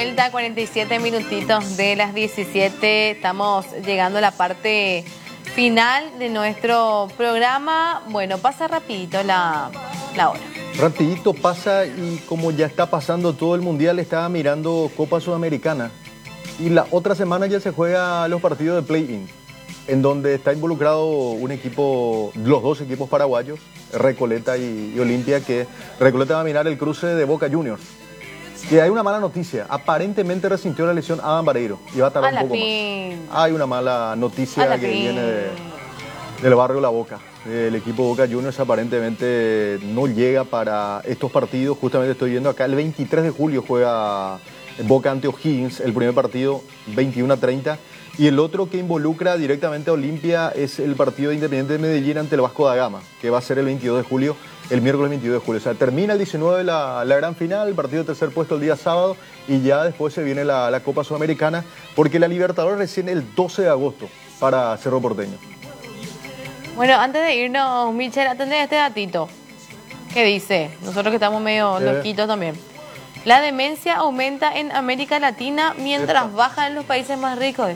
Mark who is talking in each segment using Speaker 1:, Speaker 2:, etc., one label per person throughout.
Speaker 1: vuelta, 47 minutitos de las 17. Estamos llegando a la parte final de nuestro programa. Bueno, pasa rapidito la hora.
Speaker 2: Rapidito pasa, y como ya está pasando todo el mundial, estaba mirando Copa Sudamericana. Y la otra semana ya se juega los partidos de play-in, en donde está involucrado un equipo, los dos equipos paraguayos, Recoleta y Olimpia, que Recoleta va a mirar el cruce de Boca Juniors. Que hay una mala noticia, aparentemente resintió la lesión Adam Vareiro y va a tardar un poco más. Hay una mala noticia que viene del barrio La Boca. El equipo Boca Juniors aparentemente no llega para estos partidos. Justamente estoy viendo acá, el 23 de julio juega Boca ante O'Higgins, el primer partido 21:30. Y el otro que involucra directamente a Olimpia es el partido de Independiente de Medellín ante el Vasco da Gama, que va a ser el 22 de julio, el miércoles 22 de julio. O sea, termina el 19 la gran final, el partido de tercer puesto el día sábado, y ya después se viene la Copa Sudamericana, porque la Libertadores recién el 12 de agosto para Cerro Porteño.
Speaker 1: Bueno, antes de irnos, Michel, atendé este datito. ¿Qué dice? Nosotros que estamos medio loquitos también. La demencia aumenta en América Latina mientras baja en los países más ricos.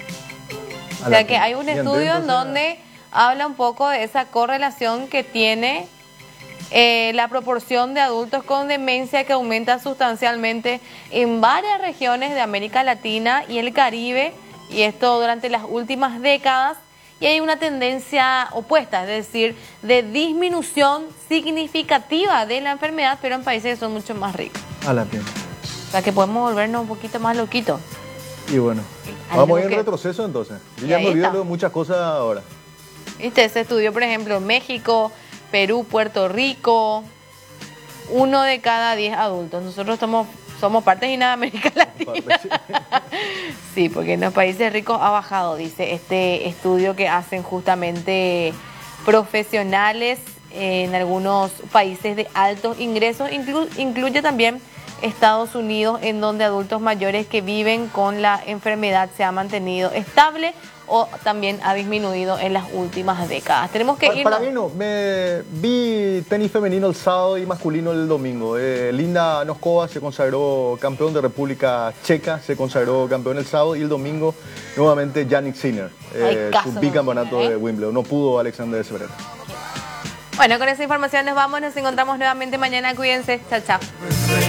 Speaker 1: O sea que hay un estudio en donde habla un poco de esa correlación que tiene la proporción de adultos con demencia, que aumenta sustancialmente en varias regiones de América Latina y el Caribe, y esto durante las últimas décadas. Y hay una tendencia opuesta, es decir, de disminución significativa de la enfermedad, pero en países que son mucho más ricos.
Speaker 2: A la pena.
Speaker 1: O sea que podemos volvernos un poquito más loquitos.
Speaker 2: Y bueno, vamos a ir en retroceso entonces. Yo ya me olvido de muchas cosas ahora.
Speaker 1: Viste, se estudió, por ejemplo, México, Perú, Puerto Rico, 1 de cada 10 adultos. Nosotros somos parte de América Latina. Sí, porque en los países ricos ha bajado, dice este estudio que hacen justamente profesionales en algunos países de altos ingresos. Incluye también Estados Unidos, en donde adultos mayores que viven con la enfermedad se ha mantenido estable o también ha disminuido en las últimas décadas. Tenemos que ir.
Speaker 2: Para mí no, me vi tenis femenino el sábado y masculino el domingo. Linda Noskova se consagró campeón de República Checa, se consagró campeón el sábado, y el domingo nuevamente Jannik Sinner, su bicampeonato de Wimbledon. No pudo Alexander Zverev.
Speaker 1: Bueno, con esa información nos vamos, nos encontramos nuevamente mañana. Cuídense, chao, chao.